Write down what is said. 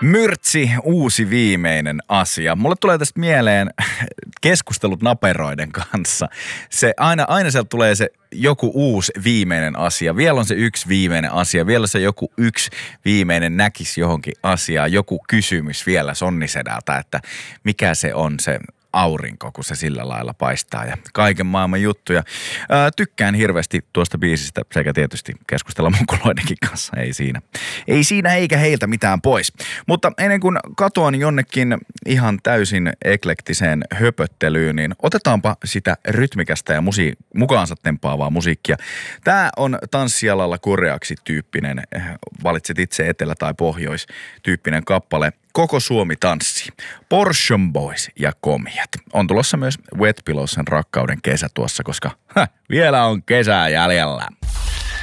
Myrtsi, uusi viimeinen asia. Mulle tulee tästä mieleen keskustelut naperoiden kanssa. Se aina sieltä tulee se joku uusi viimeinen asia. Vielä on se yksi viimeinen asia. Vielä se joku yksi viimeinen näkisi johonkin asiaan. Joku kysymys vielä Sonnisedältä, että mikä se on se aurinko, kun se sillä lailla paistaa ja kaiken maailman juttuja. Tykkään hirveästi tuosta biisistä sekä tietysti keskustella mukuloidenkin kanssa. Ei siinä eikä heiltä mitään pois. Mutta ennen kuin katoan jonnekin ihan täysin eklektiseen höpöttelyyn, niin otetaanpa sitä rytmikästä ja mukaansa tempaavaa musiikkia. Tää on tanssialalla koreaksi tyyppinen, valitset itse etelä- tai pohjois-tyyppinen kappale. Koko Suomi tanssii. Portion Boys ja Komiat. On tulossa myös Wet Pillowsen rakkauden kesä tuossa, koska vielä on kesää jäljellä.